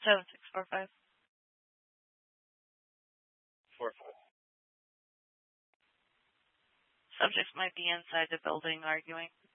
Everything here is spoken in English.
7645. 45. Subjects might be inside the building arguing.